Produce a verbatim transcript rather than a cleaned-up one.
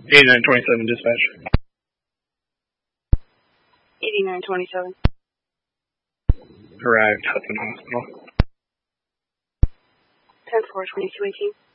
eighty-nine twenty-seven dispatch. eighty-nine twenty-seven. Arrived, Hudson Hospital. ten four twenty-two eighteen.